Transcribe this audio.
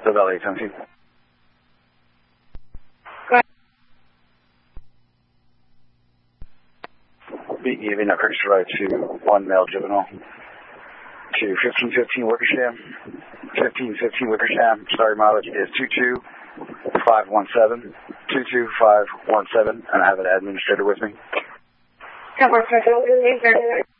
The Valley 17. Go ahead. BEV, now correct ride to 1 male juvenile to 1515 Wickersham. 1515 Wickersham. Sorry, mileage is 22517. 22517, and I have an administrator with me. 10-4,